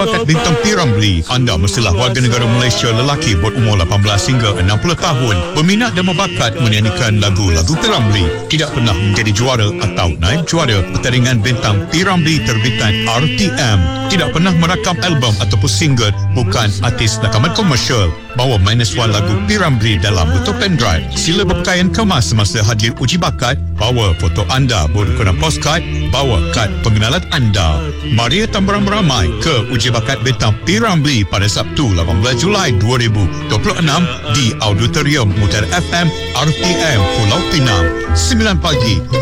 Bakat bintang P. Ramlee. Anda mestilah warga negara Malaysia lelaki berumur 18 hingga 60 tahun berminat dan berbakat menyanyikan lagu-lagu P. Ramlee. Tidak pernah menjadi juara atau naib juara pertandingan bintang P. Ramlee terbitan RTM. Tidak pernah merakam album ataupun single, bukan artis rakaman komersial. Bawa -1 lagu P. Ramlee dalam bentuk pendrive. Sila berpakaian kemas semasa hadir uji bakat. Bawa foto anda berkenaan postcard. Bawa kad pengenalan anda. Mari datang beramai-ramai ke uji bakat bintang P. Ramlee pada Sabtu 18 Julai 2026 di Auditorium Mutiara FM RTM Pulau Pinang 9 pagi